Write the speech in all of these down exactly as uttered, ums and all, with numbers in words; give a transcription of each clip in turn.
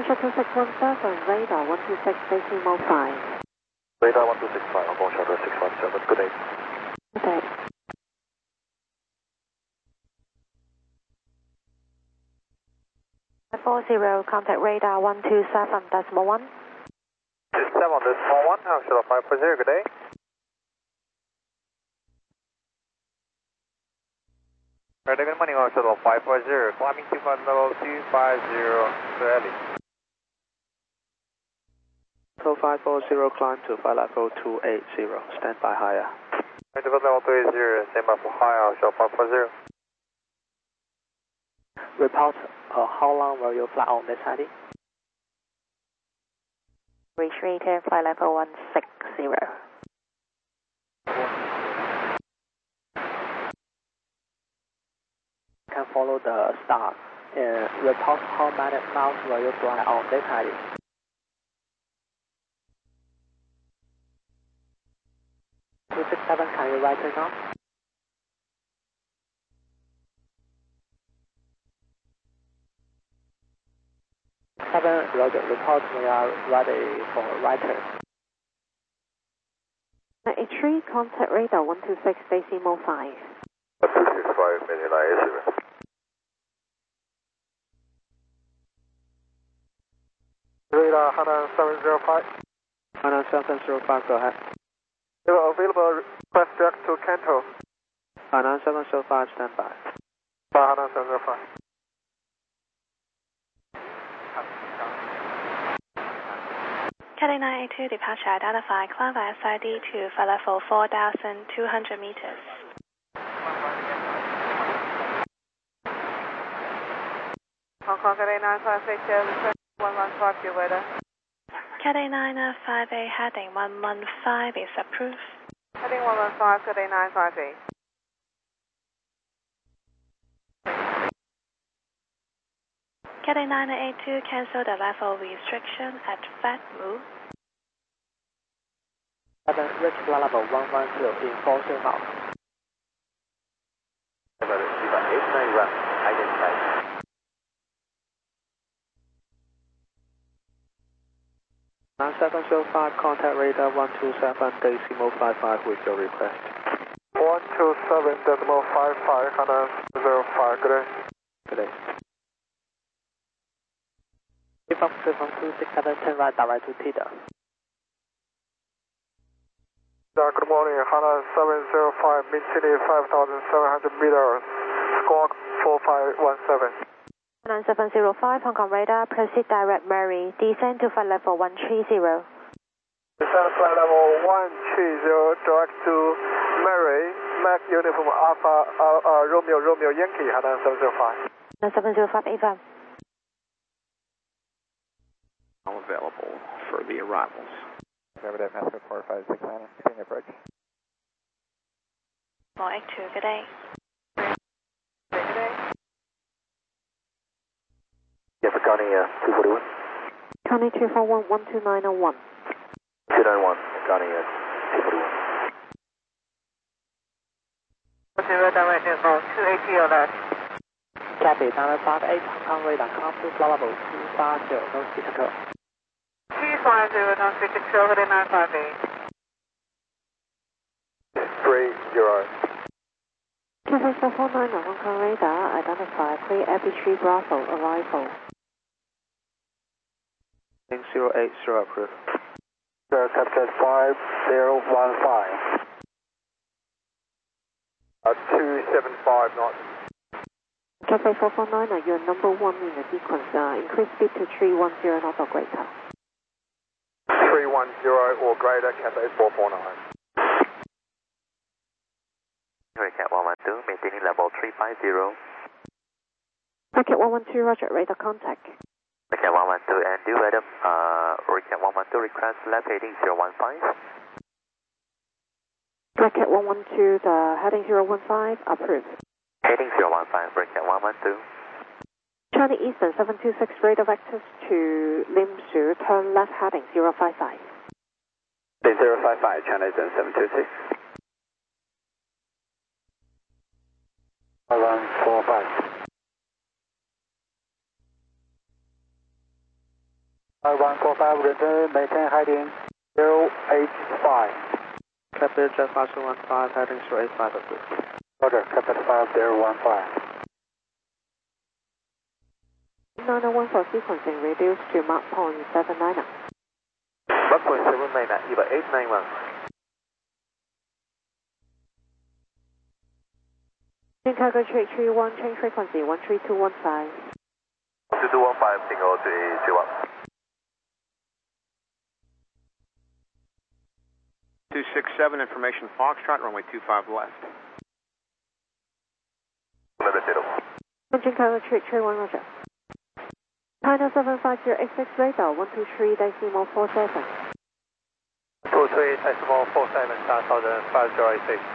Shuttle six one seven, radar one two six, decimal five. Radar one two six five, Hong Kong Shuttle six one seven, good day. Good day. four zero, contact radar one two seven, decimal one. two seven, decimal one, Shuttle five four zero, good day. Right, good morning, Shuttle five four zero, climbing to flight level two five zero, Sierra. Shuttle five four zero, climb to flight level two eight zero, stand by higher. Right, to flight level two eight zero, stand by for higher, Shuttle five four zero. Report, uh, how long will you fly on this heading? Reach return flight level one six zero. Can follow the star. Uh, report how many miles will you fly on this heading? two six seven, can you write it now? seven, Roger, report we are ready for right turn. ninety-three, contact radar one two six, decimal five. one two six five, Mini nine zero. Radar Hana seven zero five. Hana seven zero five, go ahead. You are available, press direct to Kanto. Hana seven zero five, stand by. Hana seven zero five. Cathay nine eight two, departure identified, climb via S I D to flight level four thousand two hundred meters. Hong Kong Cathay nine five eight, request one one five, your weather. Cathay nine five eight, heading one one five is approved. Heading one one five, Cathay nine five eight. Cathay nine eight two, cancel the level restriction at Fat Move. seven, reach flight level one one zero in four zero knots. eight nine run, identified. nine seven zero five, contact radar one two seven, decimal five five with your request. one two seven, decimal five five, Hana zero five, good day. Good day. From from two six seven, turn right direct to Tida. Good morning, Hana seven zero five, Mintini five thousand seven hundred meters, squawk four five one seven. nine seven zero five, Hong Kong radar, proceed direct Murray, descend to flight level one three zero. Descend flight level one three zero, direct to Murray, Mac Uniform Alpha, uh, uh, Romeo, Romeo, Yankee, Hana seven zero five. nine seven zero five, A V A M. Available for the arrivals. Remember that Master four five six nine, continue approach. four eight two, good day. Good day. Yeah, for Connie, uh, two forty-one. Connie two four one, one two nine oh one. two nine one, Connie, uh, two forty-one. Zero direct info, two eighty alert. Copy, nine five eight, Hong Kong radar, come to flight level two five zero, no speed control. two five zero, no speed control, Cathay nine five eight. three zero. Cathay four four nine, Hong Kong radar, identify, clear Abbey Tree Bravo, arrival. zero eight zero approved. Sir, Captain five zero one five. Uh, two seven five knots. Cathay four four nine, you're number one in the sequence, uh, increase speed to three one zero knots or greater. three one zero or greater, Cathay four four nine. Cat one one two, maintaining level three five zero. Cat one one two, roger, radar contact. Cat one one two, and do radar, uh, Cat one one two, request left heading zero one five. Cat one one two, the heading zero one five, approved. Heading zero one five, Cat one one two. China Eastern seven two six, radar vectors to Lim Su, turn left heading zero five five. zero five five, China Eastern seven two six. one four five. five one four five, return, maintain heading zero eight five. Capital Jet five zero one five, heading zero eight five, approved. Roger, Capital five zero one five. nine oh one for sequencing, reduced to Mach point seven nine. Mach point seven nine, E V A eight nine one. Chicago three three one, change frequency one three two one five. one two two one five, single three three one. two six seven, information Foxtrot, runway two five left. Chicago three three one, roger. China seven five zero eight six radar, one two three decimal four seven. two three decimal four seven, China Southern five zero eight six.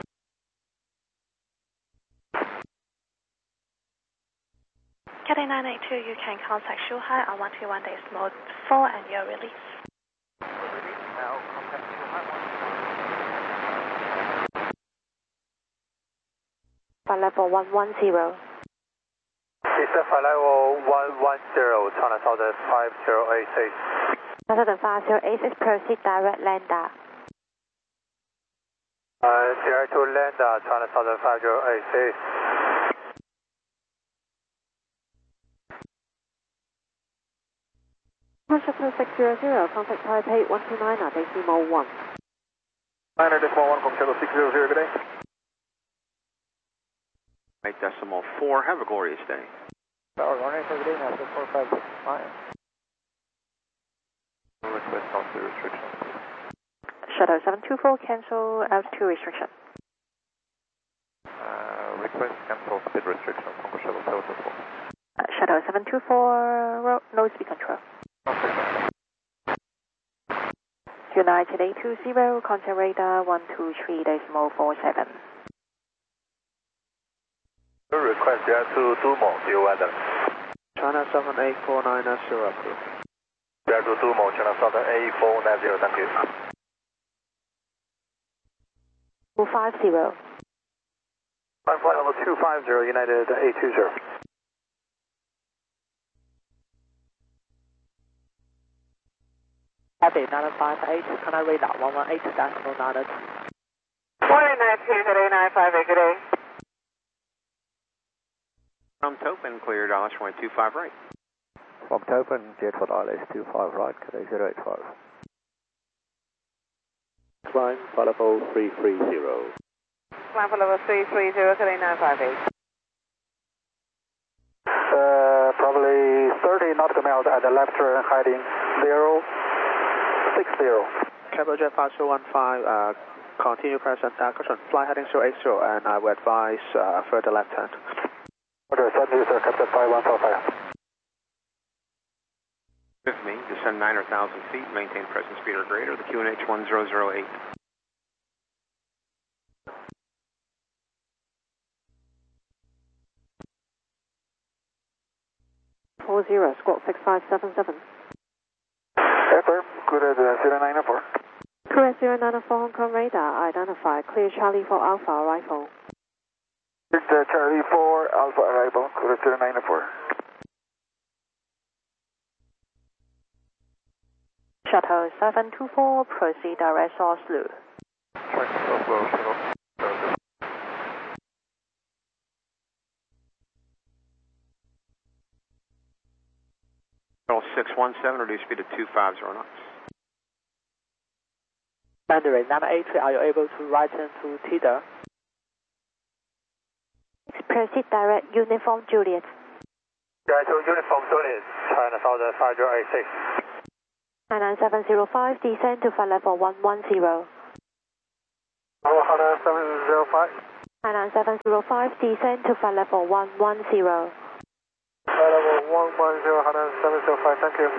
Cathay nine eight two, you can contact Shuhai on one two one decimal four and your release. Now contact Shuhai Flight level one one zero. It's a flight level one one zero, China Southern five zero eight six. Southern five zero eight six, proceed direct lander. Uh, direct to lander, China Southern five zero eight six. Pressure six zero zero, contact Taipei one two nine, decimal one. niner decimal one from Kilo six zero zero, good day. Make decimal four, have a glorious day. Tower runway for good day, now four five six nine. Request altitude restriction. Shuttle seven two four, cancel altitude restriction. Uh, request cancel speed restriction, Congo Shuttle seven two four. Uh, Shuttle seven two four, no speed control. United eight two zero, contact radar one two three decimal four seven. Request direct to Dumo, dear weather. China seven eight four nine zero, approved. Direct to Dumo, China Southern eight four nine zero, thank you. two five zero. Flight level two five zero, United eight two zero. Cathay nine five eight, connect radar one one eight decimal nine two. one eight nine two, Cathay nine five eight, good day. From Topin, clear Dallas, runway two five right. From Topin, jet for Dallas two five right, Cathay zero eight five. Climb, flight level three three zero. Climb for level three three zero, Cathay nine five eight. Uh, probably thirty nautical miles at the left turn, heading zero six zero. Capital Jet five zero one five, uh, continue present, uh, caution, fly heading zero eight zero, and I will advise uh, further left hand. Roger, send you, sir, Captain five one four five. With me, descend nine thousand feet, maintain present speed or greater, the Q N H one zero zero eight. four zero, squawk six five seven seven. Affirm, good at zero nine four. Correct zero nine four, Hong Kong radar, identify, clear Charlie for Alpha, arrival. It's uh, Charlie four, Alpha arrival, good at zero nine four. Shuttle seven two four, proceed direct Oslo. six one seven, reduce speed to two five zero knots. Mandarin nine eight three, are you able to right turn to T D A? Proceed direct Uniform Juliet. Direct to Uniform Juliet, China Southern five zero eight six. nine nine seven zero five, descend to flight level one one zero. one nine seven zero five. nine nine seven zero five, descend to flight level one one zero. Flight level one one zero, one nine seven zero five, thank you.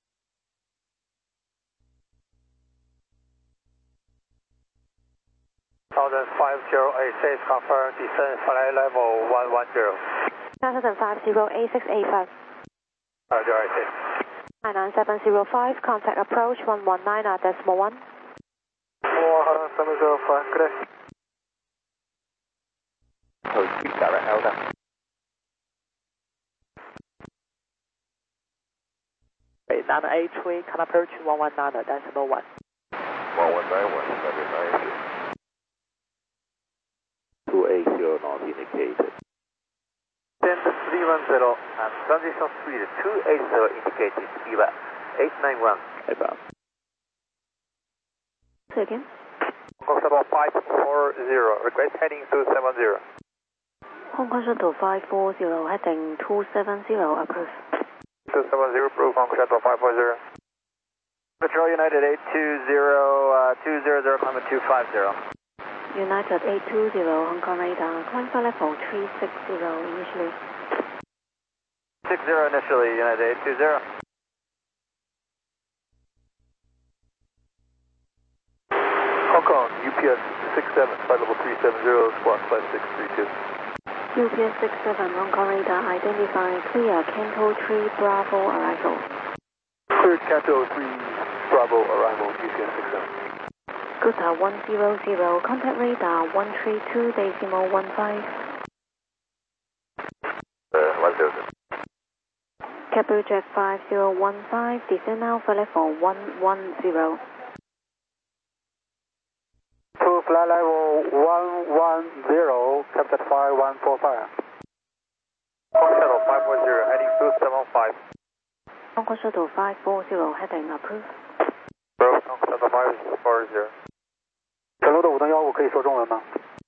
Southern five zero eight six, confirm descent flight level one one zero. Southern five zero eight six eight five. five zero eight six. nine nine seven zero five, contact approach one one nine at decimal one. one nine seven zero five, good day. Proceed direct Elder. Niner eight three, can approach one one nine decimal one. one one nine one, United nine eight. two eight zero not indicated. Descend three one zero and transition speed two eight zero indicated, E V A eight nine one. About. Say again. Hong Kong Shuttle five four zero, request heading two seven zero. Hong Kong Shuttle five four zero, heading two seven zero, approve. two seven zero, approve, Hong Kong Shuttle five four zero. Patrol United eight two zero, uh, two zero zero, climate two five zero. United eight two zero, Hong Kong radar, climb for level three six zero initially. six zero initially, United eight two zero. Hong Kong, U P S six seven, flight level three seven zero, squawk five six three two. U P S six seven, Hong Kong radar, identify clear, Canto three Bravo arrival. Cleared Canto three Bravo arrival, U P S six seven. Guta one zero zero, contact radar one three two decimal one five. Uh, one zero zero. Capital Jet five zero one five, descend now for level one one zero. To flight level one one zero, Captain five one four five. Hong Kong Shuttle five four zero, heading two seven five. Hong Kong Shuttle five four zero, heading approved. Hong Kong Shuttle five four zero. 成都的五登幺五可以说中文吗？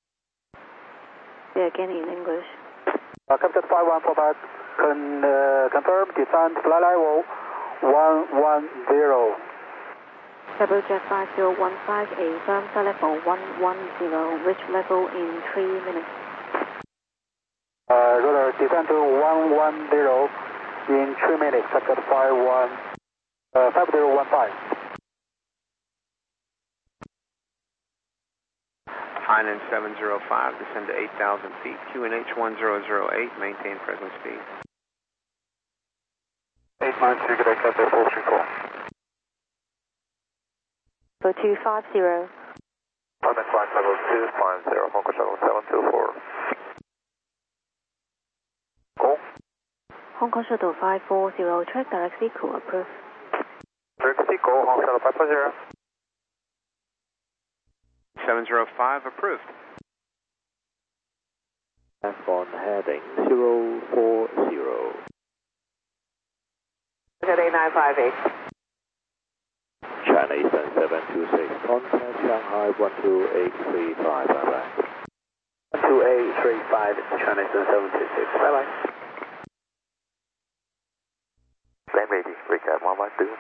Say again in English. Uh, Captain five one four five, can, uh, confirm descent flight level one one zero. Capital Jet five zero one five, a firm flight level one one zero, reach level in three minutes. Uh, rotor, descend to one one zero in three minutes, Captain five one, uh, five zero one five. Highland seven zero five, descend to eight thousand feet, Q N H one zero zero eight, maintain present speed. eight nine two, good day, Cathay four three four. Go two five zero. Climate flight level two five zero, Hong Kong Shuttle seven two four. Go. Hong Kong Shuttle five four zero, track direct sequel, approved. Direct go, Hong Kong Shuttle five four zero. seven zero five, approved. F on heading zero four zero. eight nine five eight. China Eastern seven two six, contact Shanghai one two eight three five, bye bye. one two eight three five, China Eastern seven two six, bye bye. Land ready, recap one one two.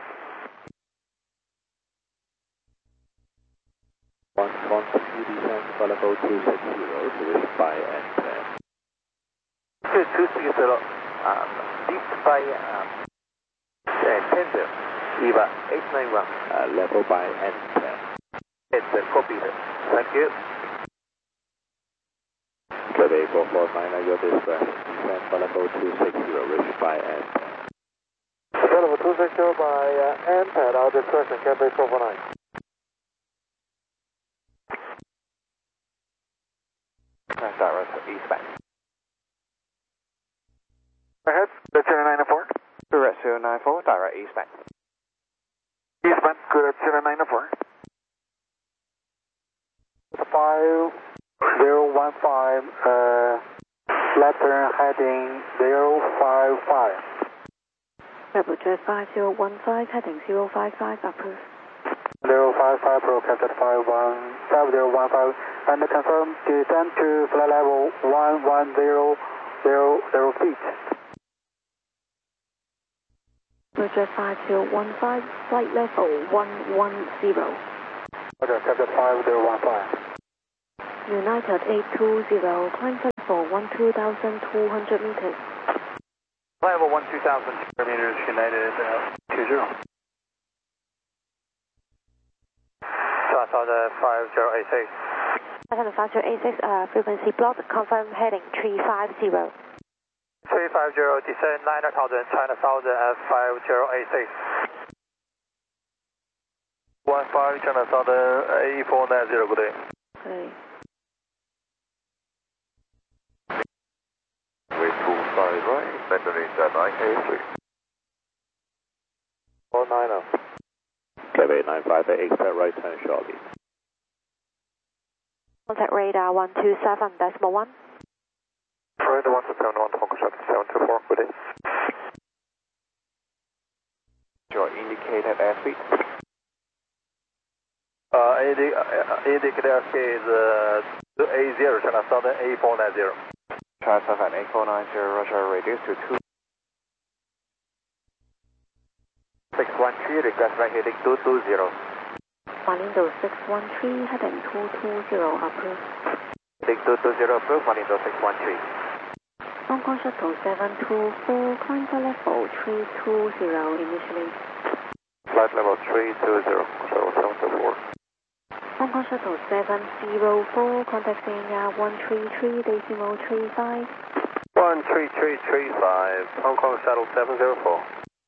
One continue descent for level two six zero to reach by and ten. two six zero, um, lead by um, uh, ten zero, E V A eight nine one. Uh, level by and ten. It's uh, copied. Thank you. Quebec four four nine, your discretion. Descent for level two six zero, reach by and ten. Level two six zero by uh, and pad, our discretion, Quebec four four nine. Direct eastbound. Ahead, that's zero nine four. Direct zero nine four, direct eastbound. Eastbound, good at zero nine four. five zero one five, uh, left turn heading zero five five. Rebel Jet five zero one five, heading zero five five, approved. zero five five, Pro Captain five one, five zero one five, and confirm descent to flight level one one zero zero zero feet. Rebel Jet five zero one five, flight level one one zero. Roger, Captain five zero one five. United eight two zero, climb for level one two thousand two hundred meters. Level one two thousand meters, United uh, two zero. Southbound five zero eight six. Southbound five zero eight six, uh, frequency blocked, confirm heading three five zero. three five zero, descend nine thousand, China Southern at five zero eight six. one five, China Southern eight four nine zero, good day. Okay. Way two five right, Mandarin nine eight three. four eight nine five eight, expect right turn shortly. Contact radar one two seven decimal one. Radar one two seven one, Hong Kong Shuttle seven two four, good day. Your indicated airspeed. Uh, indi uh, indicated airspeed is uh, A zero, China Southern A four nine zero. China Southern A four nine zero, Roger, reduce to two. six one three, request right heading two two zero. Malindo six one three, heading two two zero, approved. Heading two two zero, approved, Malindo six one three. Hong Kong Shuttle seven two four, climb for level three two zero initially. Flight level three two zero, Shuttle seven two four. Hong Kong Shuttle seven zero four, contacting uh, one three three decimal three five. one three three three five, Hong Kong Shuttle seven zero four.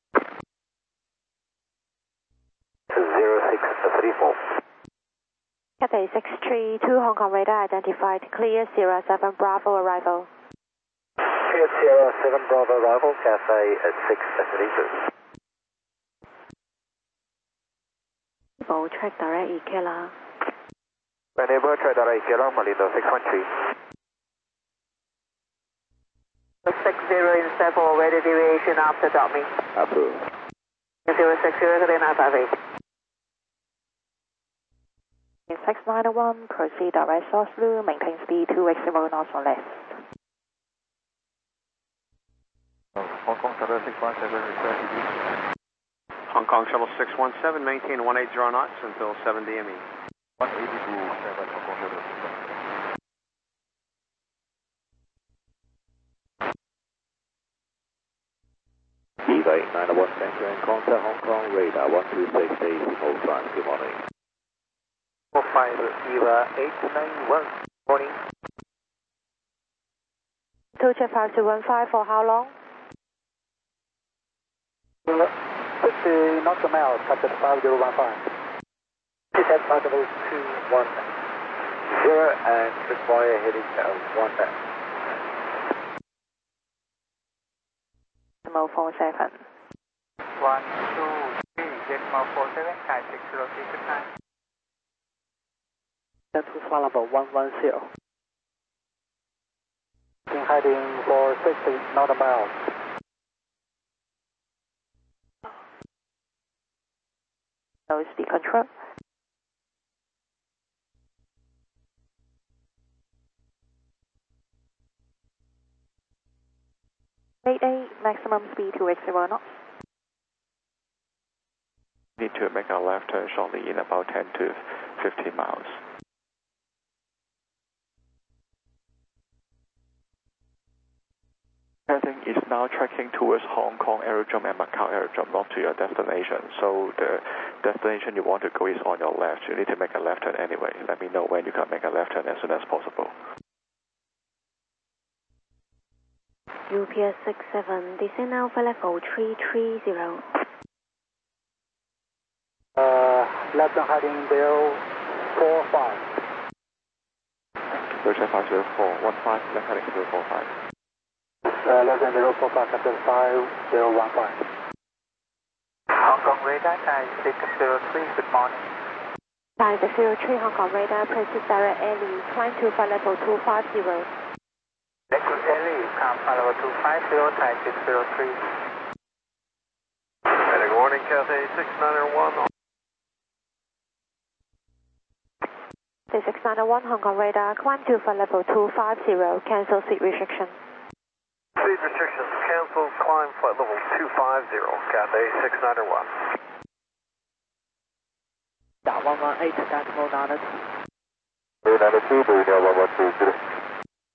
zero six three four. Cathay six three two, Hong Kong radar identified, clear Sierra seven Bravo arrival. Clear Sierra seven Bravo arrival, Cathay six three two. Enable track direct E K L A. Enable track direct E K L A, Malindo six one three. six zero in stable, ready deviation after dummy. Approved. zero six zero, nine five eight. six nine one, proceed direct source blue, maintain speed two x zero knots on left. Hong Kong Shuttle six one seven, request E D. Hong Kong Shuttle six one seven, maintain one eighty knots until seven D M E. one eighty to seven, Hong Kong Shuttle six one seven. Eva eight nine one, thank you, and contact Hong Kong radar one two six decimal one, good morning. four five, Eva eight nine one, morning. Two check five two one five for how long? fifty knots a mile, captain five zero one five. Descent possible two one zero and require heading uh, one. Decimal four seven. one two three, decimal four seven, type six zero three, good time. That's flight level one one zero. Heading for sixty knots a mile. No speed control. eight eight, maximum speed two x zero knots. Need to make a left turn shortly in about ten to fifteen miles. Heading is now tracking towards Hong Kong Aerodrome and Macau Aerodrome, not to your destination. So the destination you want to go is on your left. You need to make a left turn anyway. Let me know when you can make a left turn as soon as possible. U P S six seven, descend now for level three three zero. Uh, left turn heading zero four five. Roger five zero four one five, left heading zero four five. Uh, less than zero four five, captain five zero one five. Hong Kong radar, type six zero three, good morning. Type six zero three, Hong Kong radar, proceed direct alley, climb to flight level two five zero. Echo alley, come level two five zero, type six zero three. Good morning, Cathay six nine one. six nine one, Hong Kong radar, climb to flight level two five zero, cancel seat restriction. Speed restrictions canceled, climb flight level two five zero, Cathay six nine one. one one eight decimal nine. three nine two, one one two,